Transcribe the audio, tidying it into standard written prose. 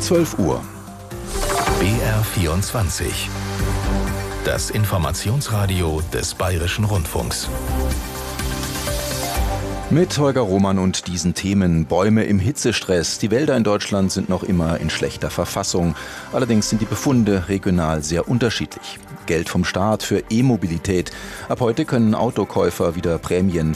12 Uhr. BR24. Das Informationsradio des Bayerischen Rundfunks. Mit Holger Roman und diesen Themen: Bäume im Hitzestress. Die Wälder in Deutschland sind noch immer in schlechter Verfassung. Allerdings sind die Befunde regional sehr unterschiedlich. Geld vom Staat für E-Mobilität. Ab heute können Autokäufer wieder Prämien